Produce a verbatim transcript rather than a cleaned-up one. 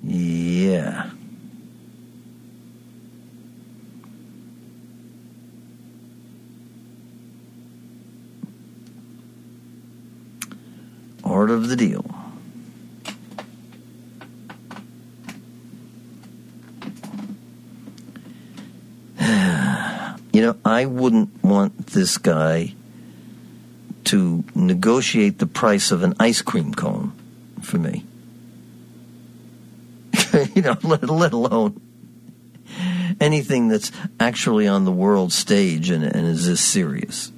Yeah. Art of the deal. You know, I wouldn't want this guy to negotiate the price of an ice cream cone for me. You know, let, let alone anything that's actually on the world stage and, and is this serious.